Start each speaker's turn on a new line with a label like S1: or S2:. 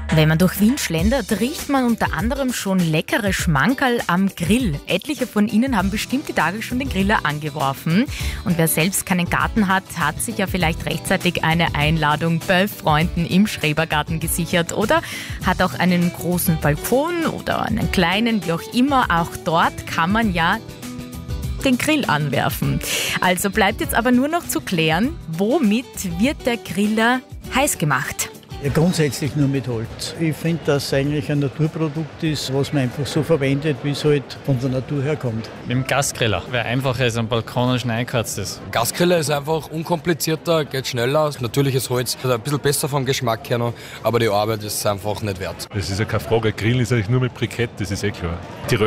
S1: Wenn man durch Wien schlendert, riecht man unter anderem schon leckere Schmankerl am Grill. Etliche von Ihnen haben bestimmt die Tage schon den Griller angeworfen. Und wer selbst keinen Garten hat, hat sich ja vielleicht rechtzeitig eine Einladung bei Freunden im Schrebergarten gesichert oder hat auch einen großen Balkon oder einen kleinen, wie auch immer. Auch dort kann man ja den Grill anwerfen. Also bleibt jetzt aber nur noch zu klären, womit wird der Griller heiß gemacht?
S2: Ja, grundsätzlich nur mit Holz. Ich finde, dass es eigentlich ein Naturprodukt ist, was man einfach so verwendet, wie es halt von der Natur herkommt.
S3: Mit dem Gasgriller, weil einfacher ist am Balkon und schnell eingeheizt ist.
S4: Gasgriller ist einfach unkomplizierter, geht schneller. Natürliches Holz ist ein bisschen besser vom Geschmack her noch, aber die Arbeit ist einfach nicht wert.
S5: Das ist ja keine Frage. Grillen ist eigentlich nur mit Brikett, das ist eh klar. Die